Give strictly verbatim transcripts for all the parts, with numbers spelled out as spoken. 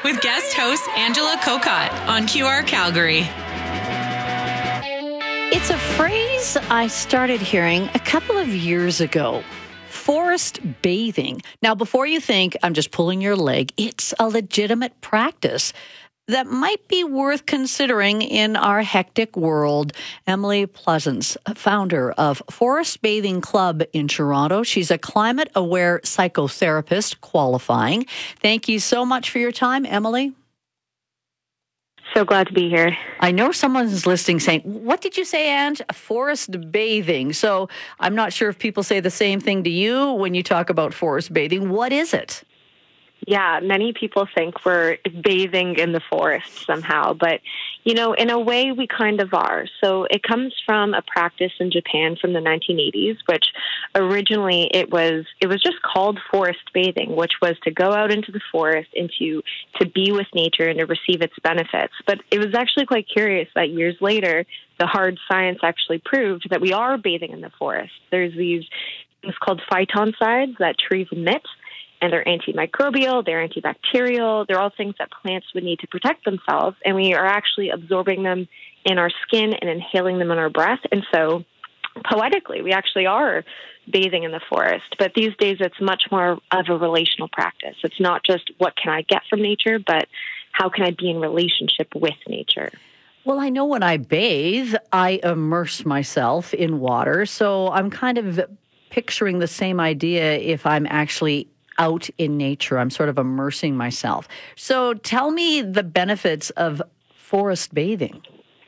with guest host Angela Kokott on Q R Calgary. It's a phrase I started hearing a couple of years ago. Forest bathing. Now, before you think I'm just pulling your leg, it's a legitimate practice that might be worth considering in our hectic world. Emily Pleasance, founder of Forest Bathing Club in Toronto. She's a climate-aware psychotherapist qualifying. Thank you so much for your time, Emily. So glad to be here. I know someone's listening saying, what did you say, Ange? Forest bathing. So I'm not sure if people say the same thing to you when you talk about forest bathing. What is it? Yeah, many people think we're bathing in the forest somehow, but, you know, in a way we kind of are. So it comes from a practice in Japan from the nineteen eighties, which originally it was it was just called forest bathing, which was to go out into the forest and to, to be with nature and to receive its benefits. But it was actually quite curious that years later, the hard science actually proved that we are bathing in the forest. There's these things called phytoncides that trees emit. And they're antimicrobial, they're antibacterial, they're all things that plants would need to protect themselves, and we are actually absorbing them in our skin and inhaling them in our breath. And so, poetically, we actually are bathing in the forest. But these days, it's much more of a relational practice. It's not just what can I get from nature, but how can I be in relationship with nature? Well, I know when I bathe, I immerse myself in water, so I'm kind of picturing the same idea if I'm actually out in nature. I'm sort of immersing myself. So tell me the benefits of forest bathing.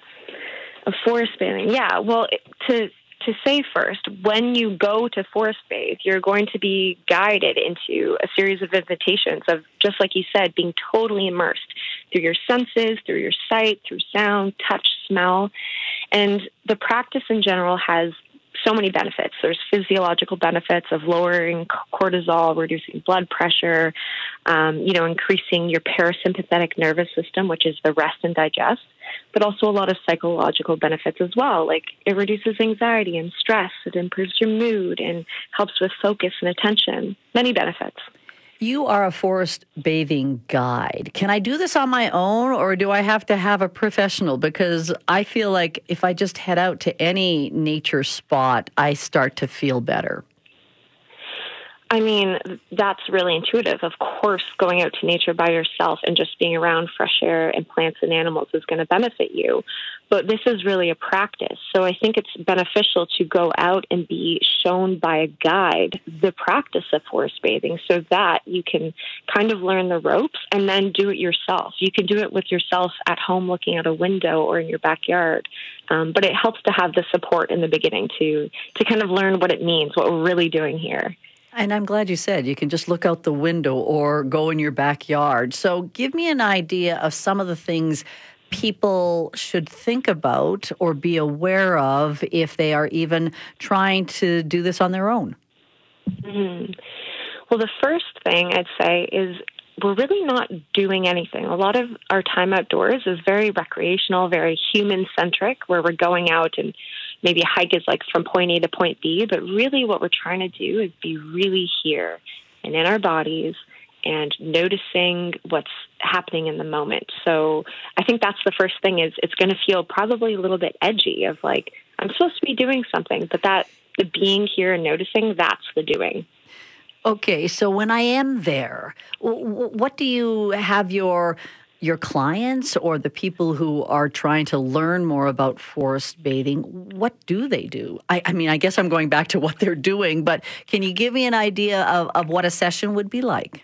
Of forest bathing, yeah. Well, to to say first, when you go to forest bathe, you're going to be guided into a series of invitations of, just like you said, being totally immersed through your senses, through your sight, through sound, touch, smell. And the practice in general has so many benefits. There's physiological benefits of lowering cortisol, reducing blood pressure, um, you know, increasing your parasympathetic nervous system, which is the rest and digest, but also a lot of psychological benefits as well. Like it reduces anxiety and stress. It improves your mood and helps with focus and attention. Many benefits. You are a forest bathing guide. Can I do this on my own, or do I have to have a professional? Because I feel like if I just head out to any nature spot, I start to feel better. I mean, that's really intuitive. Of course, going out to nature by yourself and just being around fresh air and plants and animals is going to benefit you. But this is really a practice. So I think it's beneficial to go out and be shown by a guide the practice of forest bathing so that you can kind of learn the ropes and then do it yourself. You can do it with yourself at home looking out a window or in your backyard. Um, but it helps to have the support in the beginning to to kind of learn what it means, what we're really doing here. And I'm glad you said you can just look out the window or go in your backyard. So give me an idea of some of the things people should think about or be aware of if they are even trying to do this on their own. Mm-hmm. Well, the first thing I'd say is we're really not doing anything. A lot of our time outdoors is very recreational, very human-centric, where we're going out and maybe a hike is like from point A to point B, but really what we're trying to do is be really here and in our bodies and noticing what's happening in the moment. So I think that's the first thing is it's going to feel probably a little bit edgy of like, I'm supposed to be doing something, but that the being here and noticing, that's the doing. Okay, so when I am there, what do you have your your clients or the people who are trying to learn more about forest bathing, what do they do? I, I mean, I guess I'm going back to what they're doing, but can you give me an idea of, of what a session would be like?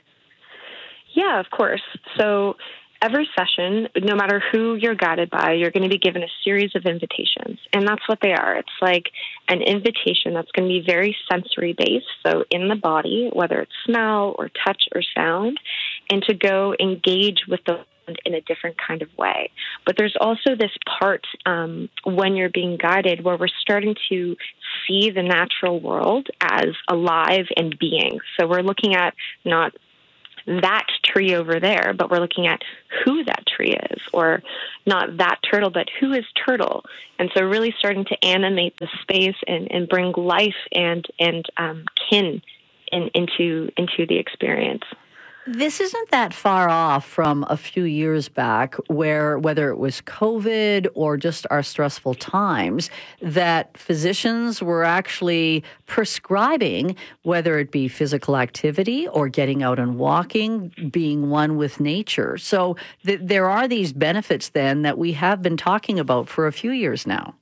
Yeah, of course. So every session, no matter who you're guided by, you're going to be given a series of invitations. And that's what they are. It's like an invitation that's going to be very sensory based. So in the body, whether it's smell or touch or sound, and to go engage with the in a different kind of way. But there's also this part um, when you're being guided where we're starting to see the natural world as alive and being. So we're looking at not that tree over there, but we're looking at who that tree is, or not that turtle, but who is turtle. And so really starting to animate the space and, and bring life and, and um, kin in, into, into the experience. This isn't that far off from a few years back where, whether it was COVID or just our stressful times, that physicians were actually prescribing, whether it be physical activity or getting out and walking, being one with nature. So th- there are these benefits then that we have been talking about for a few years now.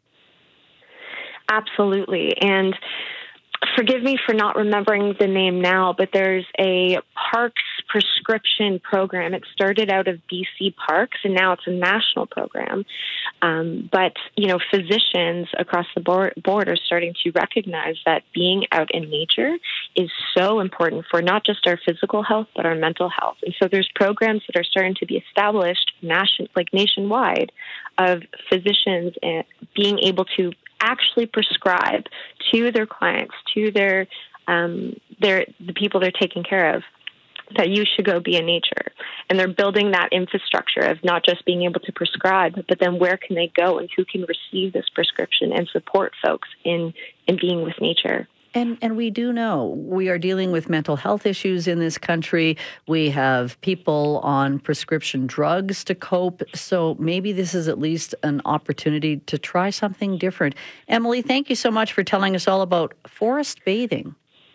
Absolutely. And forgive me for not remembering the name now, but there's a Parks prescription program. It started out of B C Parks, and now it's a national program. Um, but, you know, physicians across the board, board are starting to recognize that being out in nature is so important for not just our physical health, but our mental health. And so there's programs that are starting to be established nation, like nationwide of physicians uh, being able to actually prescribe to their clients, to their um, their the people they're taking care of, that you should go be in nature. And they're building that infrastructure of not just being able to prescribe, but then where can they go and who can receive this prescription and support folks in, in being with nature. And and we do know we are dealing with mental health issues in this country. We have people on prescription drugs to cope. So maybe this is at least an opportunity to try something different. Emily, thank you so much for telling us all about forest bathing.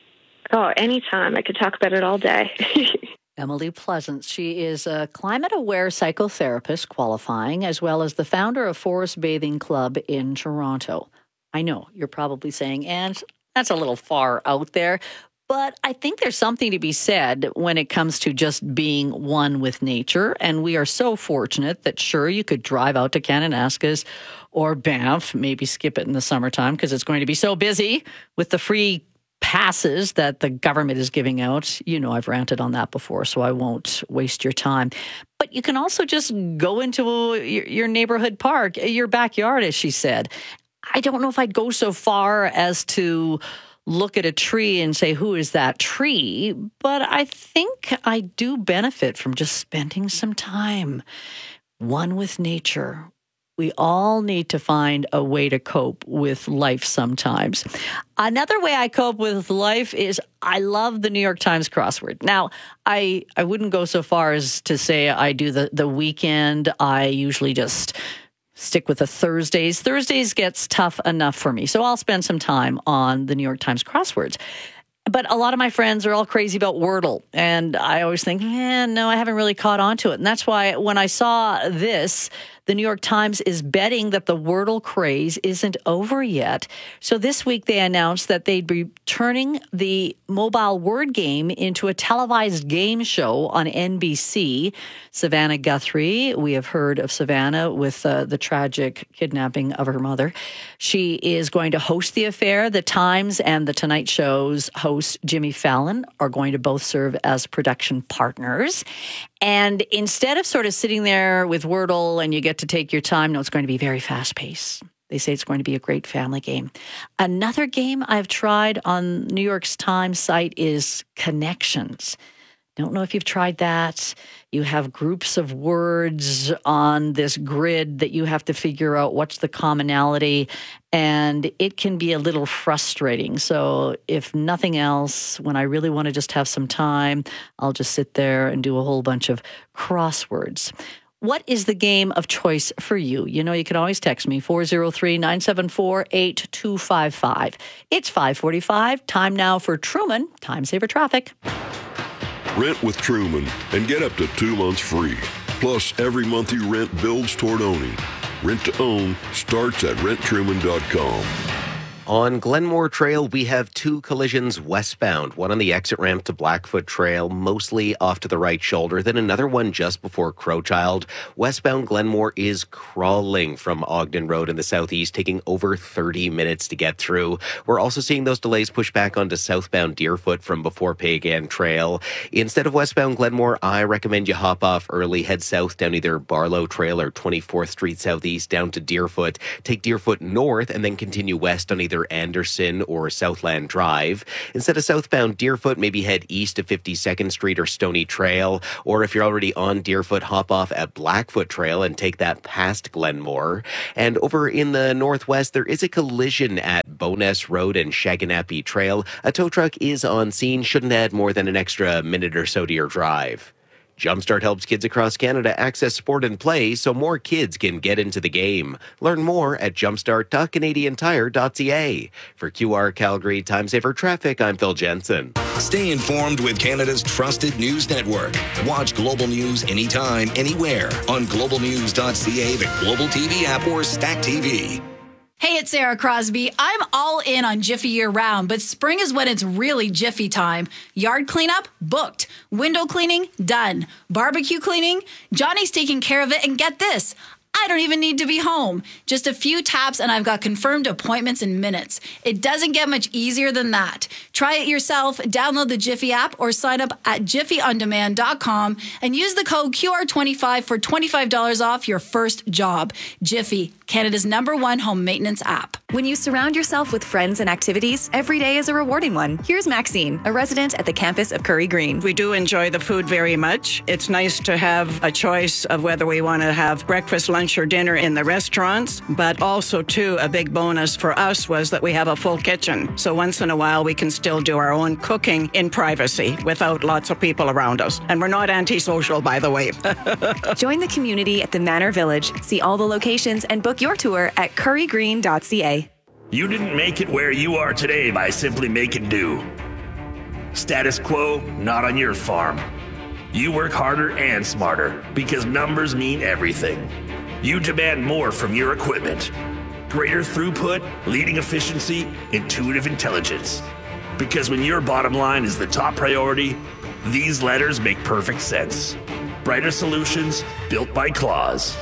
Oh, anytime. I could talk about it all day. Emily Pleasance. She is a climate-aware psychotherapist qualifying, as well as the founder of Forest Bathing Club in Toronto. I know you're probably saying, and that's a little far out there, but I think there's something to be said when it comes to just being one with nature. And we are so fortunate that, sure, you could drive out to Kananaskis or Banff, maybe skip it in the summertime because it's going to be so busy with the free passes that the government is giving out. You know, I've ranted on that before, so I won't waste your time. But you can also just go into your neighborhood park, your backyard, as she said. I don't know if I'd go so far as to look at a tree and say, who is that tree? But I think I do benefit from just spending some time one with nature. We all need to find a way to cope with life sometimes. Another way I cope with life is I love the New York Times crossword. Now, I, I wouldn't go so far as to say I do the, the weekend. I usually just stick with the Thursdays. Thursdays gets tough enough for me. So I'll spend some time on the New York Times crosswords. But a lot of my friends are all crazy about Wordle. And I always think, eh, no, I haven't really caught on to it. And that's why when I saw this, the New York Times is betting that the Wordle craze isn't over yet. So this week they announced that they'd be turning the mobile word game into a televised game show on N B C. Savannah Guthrie, we have heard of Savannah with uh, the tragic kidnapping of her mother. She is going to host the affair. The Times and The Tonight Show's host, Jimmy Fallon, are going to both serve as production partners. And instead of sort of sitting there with Wordle and you get to take your time, no, it's going to be very fast-paced. They say it's going to be a great family game. Another game I've tried on New York Times site is Connections. Don't know if you've tried that. You have groups of words on this grid that you have to figure out what's the commonality, and it can be a little frustrating. So if nothing else, when I really want to just have some time, I'll just sit there and do a whole bunch of crosswords. What is the game of choice for you? You know, you can always text me, four oh three, nine seven four, eight two five five. It's five forty-five. Time now for Truman Time Saver Traffic. Rent with Truman and get up to two months free. Plus, every month you rent builds toward owning. Rent to own starts at rent truman dot com. On Glenmore Trail, we have two collisions westbound, one on the exit ramp to Blackfoot Trail, mostly off to the right shoulder, then another one just before Crowchild. Westbound Glenmore is crawling from Ogden Road in the southeast, taking over thirty minutes to get through. We're also seeing those delays push back onto southbound Deerfoot from before Pagan Trail. Instead of westbound Glenmore, I recommend you hop off early, head south down either Barlow Trail or twenty-fourth Street Southeast down to Deerfoot. Take Deerfoot north and then continue west on either either Anderson or Southland Drive. Instead of southbound Deerfoot, maybe head east of fifty-second Street or Stony Trail. Or if you're already on Deerfoot, hop off at Blackfoot Trail and take that past Glenmore. And over in the northwest, there is a collision at Bowness Road and Shaganappy Trail. A tow truck is on scene, shouldn't add more than an extra minute or so to your drive. Jumpstart helps kids across Canada access sport and play so more kids can get into the game. Learn more at jumpstart dot canadian tire dot c a. For Q R Calgary Time Saver Traffic, I'm Phil Jensen. Stay informed with Canada's trusted news network. Watch Global News anytime, anywhere on global news dot c a, the Global T V app, or Stack T V. Hey, it's Sarah Crosby. I'm all in on Jiffy year-round, but spring is when it's really Jiffy time. Yard cleanup? Booked. Window cleaning? Done. Barbecue cleaning? Johnny's taking care of it, and get this. I don't even need to be home. Just a few taps and I've got confirmed appointments in minutes. It doesn't get much easier than that. Try it yourself, download the Jiffy app or sign up at jiffy on demand dot com and use the code Q R twenty-five for twenty-five dollars off your first job. Jiffy, Canada's number one home maintenance app. When you surround yourself with friends and activities, every day is a rewarding one. Here's Maxine, a resident at the campus of Curry Green. We do enjoy the food very much. It's nice to have a choice of whether we want to have breakfast, lunch, or dinner in the restaurants, but also, too, a big bonus for us was that we have a full kitchen. So once in a while, we can still do our own cooking in privacy without lots of people around us. And we're not antisocial, by the way. Join the community at the Manor Village. See all the locations and book your tour at curry green dot c a. You didn't make it where you are today by simply making do. Status quo, not on your farm. You work harder and smarter because numbers mean everything. You demand more from your equipment. Greater throughput, leading efficiency, intuitive intelligence. Because when your bottom line is the top priority, these letters make perfect sense. Brighter solutions built by Claws.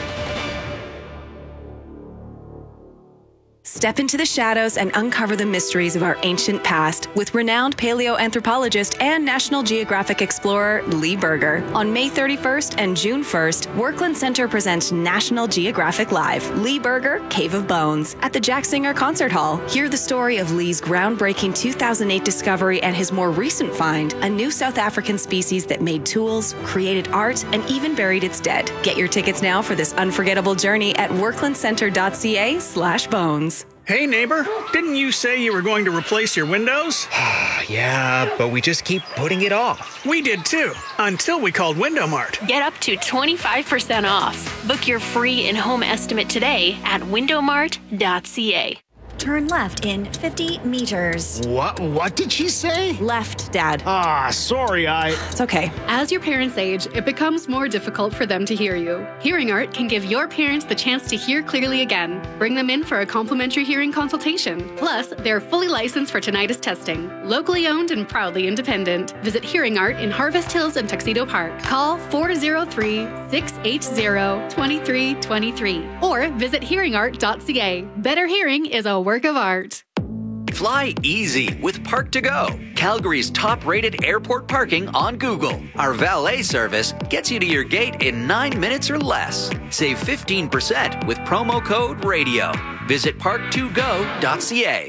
Step into the shadows and uncover the mysteries of our ancient past with renowned paleoanthropologist and National Geographic explorer Lee Berger. On May thirty-first and June first, Workland Center presents National Geographic Live, Lee Berger, Cave of Bones, at the Jack Singer Concert Hall. Hear the story of Lee's groundbreaking two thousand eight discovery and his more recent find, a new South African species that made tools, created art, and even buried its dead. Get your tickets now for this unforgettable journey at workland center dot c a slash bones. Hey, neighbor, didn't you say you were going to replace your windows? Yeah, but we just keep putting it off. We did too, until we called Window Mart. Get up to twenty-five percent off. Book your free in-home estimate today at window mart dot c a. Turn left in fifty meters. What? What did she say? Left, Dad. Ah, sorry, I... It's okay. As your parents age, it becomes more difficult for them to hear you. Hearing Art can give your parents the chance to hear clearly again. Bring them in for a complimentary hearing consultation. Plus, they're fully licensed for tinnitus testing. Locally owned and proudly independent. Visit Hearing Art in Harvest Hills and Tuxedo Park. Call four oh three, six eight zero, two three two three or visit hearing art dot c a. Better hearing is a work of art. Fly easy with Park to Go, Calgary's top-rated airport parking on Google. Our valet service gets you to your gate in nine minutes or less. Save fifteen percent with promo code RADIO. Visit park to go dot c a.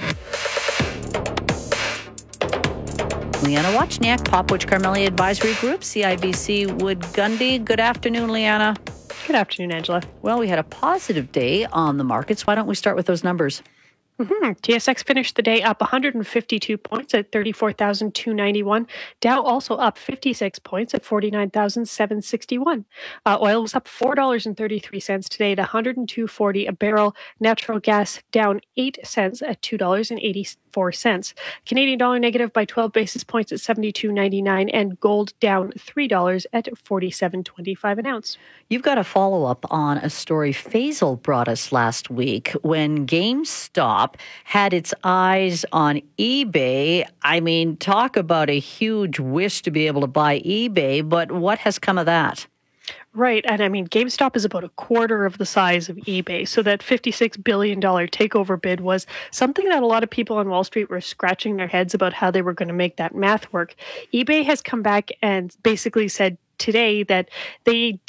Leanna Wachniak, Popwich Carmelia Advisory Group, C I B C Wood Gundy. Good afternoon, Leanna. Good afternoon, Angela. Well, we had a positive day on the markets. Why don't we start with those numbers? Mm-hmm. T S X finished the day up one hundred fifty-two points at thirty-four thousand two hundred ninety-one. Dow also up fifty-six points at forty-nine thousand seven hundred sixty-one. Uh, oil was up four dollars and thirty-three cents today at one hundred two dollars and forty cents a barrel. Natural gas down eight cents at two dollars and eighty-four cents. Canadian dollar negative by twelve basis points at seventy-two ninety-nine, and gold down three dollars at forty-seven twenty-five an ounce. You've got a follow-up on a story Faisal brought us last week when GameStop had its eyes on eBay. I mean, talk about a huge wish to be able to buy eBay, but what has come of that? Right. And I mean, GameStop is about a quarter of the size of eBay. So that fifty-six billion dollars takeover bid was something that a lot of people on Wall Street were scratching their heads about how they were going to make that math work. eBay has come back and basically said today that they doubt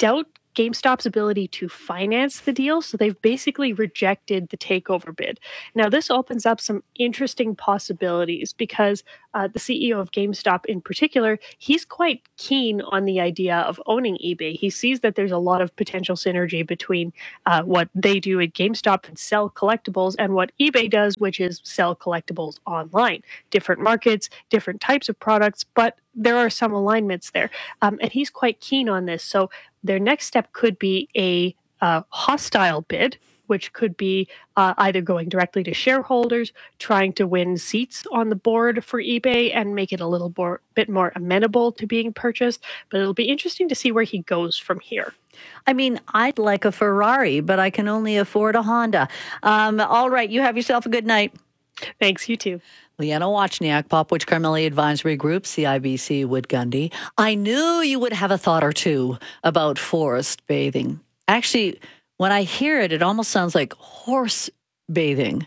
GameStop's ability to finance the deal, so they've basically rejected the takeover bid. Now, this opens up some interesting possibilities because uh, the C E O of GameStop in particular, he's quite keen on the idea of owning eBay. He sees that there's a lot of potential synergy between uh, what they do at GameStop and sell collectibles and what eBay does, which is sell collectibles online. Different markets, different types of products, but there are some alignments there. Um, and he's quite keen on this. So their next step could be a uh, hostile bid, which could be uh, either going directly to shareholders, trying to win seats on the board for eBay and make it a little more, bit more amenable to being purchased. But it'll be interesting to see where he goes from here. I mean, I'd like a Ferrari, but I can only afford a Honda. Um, all right, you have yourself a good night. Thanks, you too. Leanna Wachniak, Popwich Carmeli Advisory Group, C I B C Wood Gundy. I knew you would have a thought or two about forest bathing. Actually, when I hear it, it almost sounds like horse bathing.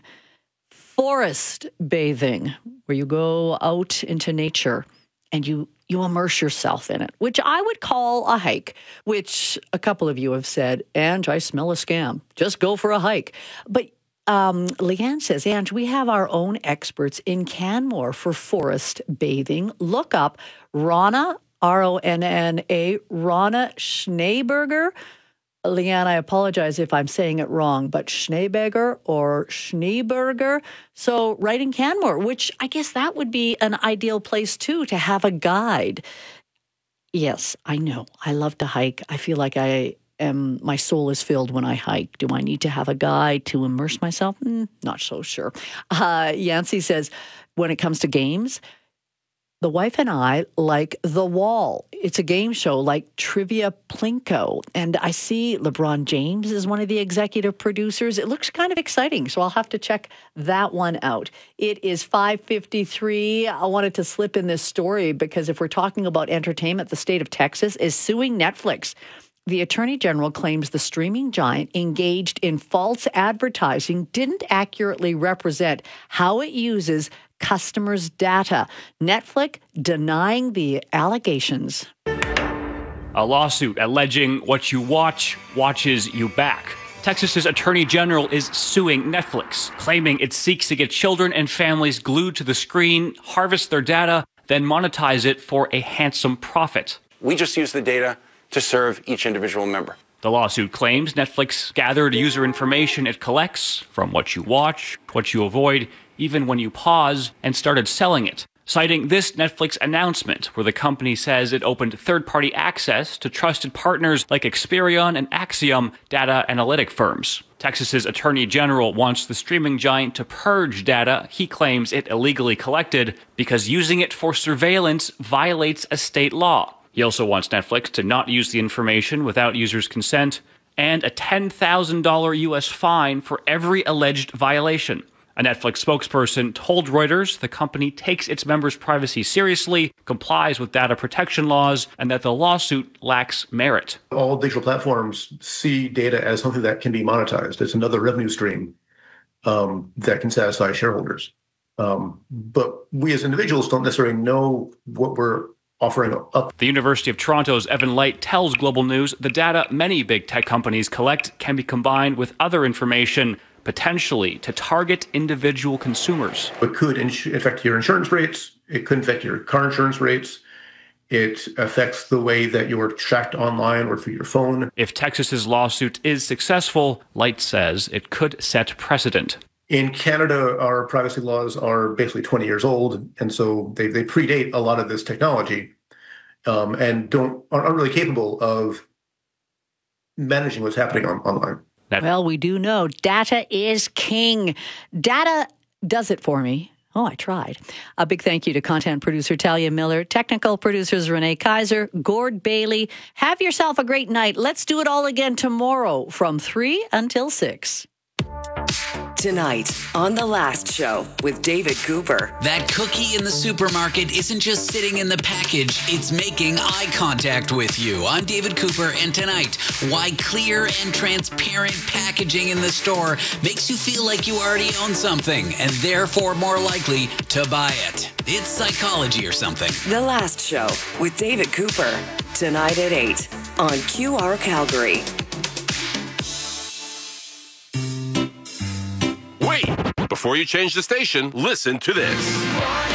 Forest bathing, where you go out into nature and you, you immerse yourself in it, which I would call a hike, which a couple of you have said, Ange, I smell a scam. Just go for a hike. But Um, Leanne says, Ange, we have our own experts in Canmore for forest bathing. Look up Ronna, R O N N A, Ronna Schneeberger. Leanne, I apologize if I'm saying it wrong, but Schneeberger or Schneeberger. So right in Canmore, which I guess that would be an ideal place too, to have a guide. Yes, I know. I love to hike. I feel like I... Um, my soul is filled when I hike. Do I need to have a guide to immerse myself? Mm, not so sure. Uh, Yancey says, when it comes to games, the wife and I like The Wall. It's a game show like Trivia Plinko. And I see LeBron James is one of the executive producers. It looks kind of exciting, so I'll have to check that one out. It is five fifty-three. I wanted to slip in this story because if we're talking about entertainment, the state of Texas is suing Netflix. The Attorney General claims the streaming giant engaged in false advertising didn't accurately represent how it uses customers' data. Netflix denying the allegations. A lawsuit alleging what you watch watches you back. Texas's Attorney General is suing Netflix, claiming it seeks to get children and families glued to the screen, harvest their data, then monetize it for a handsome profit. We just use the data to serve each individual member. The lawsuit claims Netflix gathered user information it collects from what you watch, what you avoid, even when you pause, and started selling it, citing this Netflix announcement where the company says it opened third-party access to trusted partners like Experian and Axiom data analytic firms. Texas's Attorney General wants the streaming giant to purge data he claims it illegally collected because using it for surveillance violates a state law. He also wants Netflix to not use the information without users' consent and a ten thousand dollars U S fine for every alleged violation. A Netflix spokesperson told Reuters the company takes its members' privacy seriously, complies with data protection laws, and that the lawsuit lacks merit. All digital platforms see data as something that can be monetized. It's another revenue stream um, that can satisfy shareholders. Um, but we as individuals don't necessarily know what we're offering up. The University of Toronto's Evan Light tells Global News the data many big tech companies collect can be combined with other information, potentially to target individual consumers. It could affect your insurance rates. It could affect your car insurance rates. It affects the way that you're tracked online or through your phone. If Texas's lawsuit is successful, Light says it could set precedent. In Canada, our privacy laws are basically twenty years old, and so they, they predate a lot of this technology um, and don't aren't really capable of managing what's happening on, online. Well, we do know data is king. Data does it for me. Oh, I tried. A big thank you to content producer Talia Miller, technical producers Renee Kaiser, Gord Bailey. Have yourself a great night. Let's do it all again tomorrow from three until six. Tonight on The Last Show with David Cooper. That cookie in the supermarket isn't just sitting in the package, it's making eye contact with you. I'm David Cooper, and tonight, why clear and transparent packaging in the store makes you feel like you already own something and therefore more likely to buy it. It's psychology or something. The Last Show with David Cooper. Tonight at eight on Q R Calgary. Wait! Before you change the station, listen to this.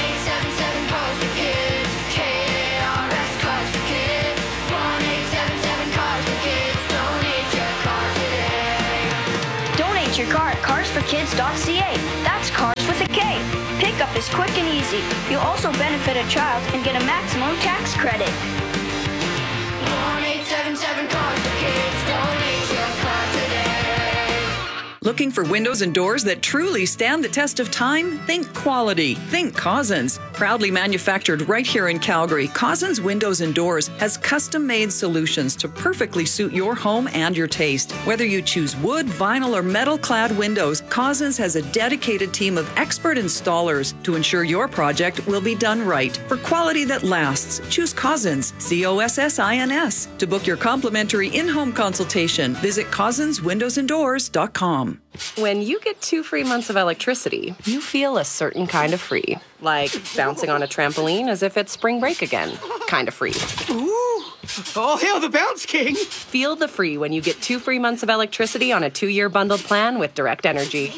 Donate your car at cars for kids dot c a. That's cars with a K. Pickup is quick and easy. You'll also benefit a child and get a maximum tax credit. one eight seven seven cars for kids. Donate your car today. Looking for windows and doors that truly stand the test of time? Think quality. Think Cousins. Proudly manufactured right here in Calgary, Cousins Windows and Doors has custom-made solutions to perfectly suit your home and your taste. Whether you choose wood, vinyl, or metal-clad windows, Cousins has a dedicated team of expert installers to ensure your project will be done right. For quality that lasts, choose Cousins, C O S S I N S. To book your complimentary in-home consultation, visit cousins windows and doors dot com. When you get two free months of electricity, you feel a certain kind of free. Like bouncing on a trampoline as if it's spring break again. Kind of free. Ooh! Oh, hail the bounce king! Feel the free when you get two free months of electricity on a two-year bundled plan with Direct Energy.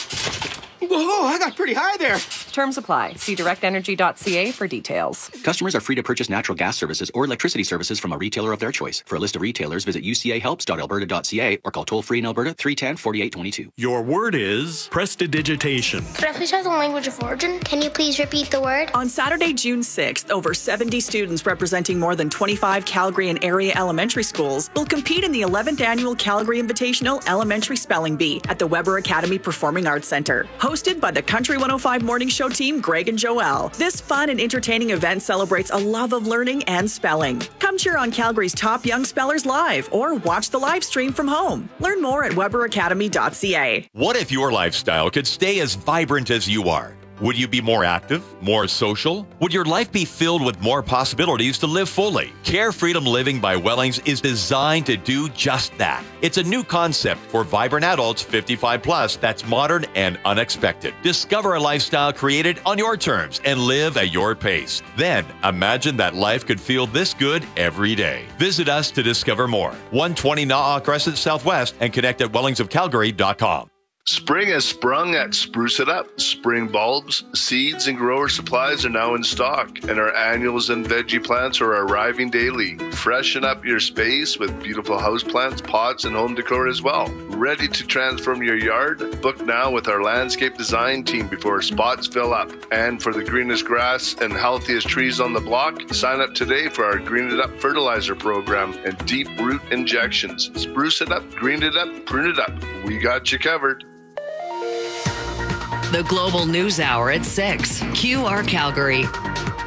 Whoa, I got pretty high there. Terms apply. See direct energy dot c a for details. Customers are free to purchase natural gas services or electricity services from a retailer of their choice. For a list of retailers, visit u c a helps dot alberta dot c a or call toll-free in Alberta three one zero, four eight two two. Your word is prestidigitation. Could I please have the language of origin? Can you please repeat the word? On Saturday, June sixth, over seventy students representing more than twenty-five Calgary and area elementary schools will compete in the eleventh Annual Calgary Invitational Elementary Spelling Bee at the Weber Academy Performing Arts Centre. Hosted by the Country one oh five Morning Show team, Greg and Joelle. This fun and entertaining event celebrates a love of learning and spelling. Come cheer on Calgary's top young spellers live or watch the live stream from home. Learn more at weber academy dot c a. What if your lifestyle could stay as vibrant as you are? Would you be more active, more social? Would your life be filled with more possibilities to live fully? Care Freedom Living by Wellings is designed to do just that. It's a new concept for vibrant adults fifty-five plus that's modern and unexpected. Discover a lifestyle created on your terms and live at your pace. Then imagine that life could feel this good every day. Visit us to discover more. one twenty Na'a Crescent Southwest and connect at wellings of calgary dot com. Spring has sprung at Spruce It Up. Spring bulbs, seeds, and grower supplies are now in stock, and our annuals and veggie plants are arriving daily. Freshen up your space with beautiful houseplants, pots, and home decor as well. Ready to transform your yard? Book now with our landscape design team before spots fill up. And for the greenest grass and healthiest trees on the block, sign up today for our Green It Up fertilizer program and deep root injections. Spruce it up, green it up, prune it up. We got you covered. The Global News Hour at six. Q R Calgary.